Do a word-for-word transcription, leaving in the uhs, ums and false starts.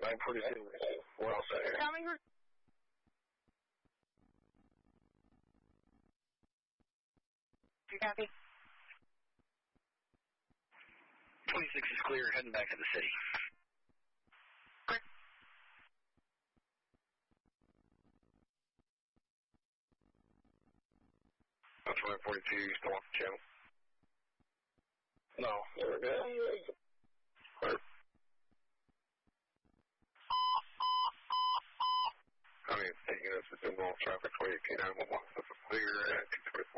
nine forty-six. Well said. Coming. You copy? twenty-six is clear, heading back to the city. Okay. twenty forty-two, still on the channel? No, we're good. Clear. I mean, taking us to symbol traffic twenty-two nine one one, this is clear at two twenty-four.